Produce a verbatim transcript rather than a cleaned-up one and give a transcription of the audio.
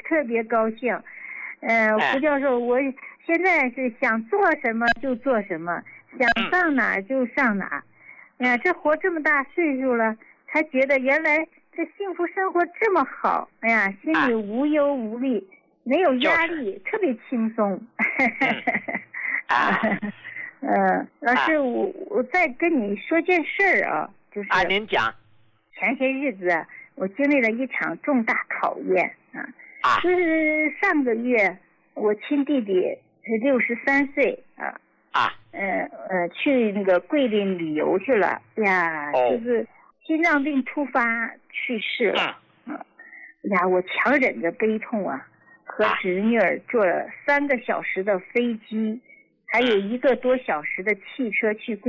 特别高兴。呃，胡教授，我现在是想做什么就做什么，想上哪儿就上哪儿。哎呀，这活这么大岁数了，才觉得原来这幸福生活这么好。哎呀，心里无忧无虑，没有压力，特别轻松。 啊， 呃，老师，我我再跟你说件事儿啊，就是啊，您讲。 前些日子我经历了一场重大考验啊， 啊， 就是上个月我亲弟弟六十三岁啊， 啊， 呃呃，去那个桂林旅游去了呀， 哦、 就是心脏病突发去世了。 嗯， 啊，呀，我强忍着悲痛啊，和侄女儿坐了三个小时的飞机，还有一个多小时的汽车去桂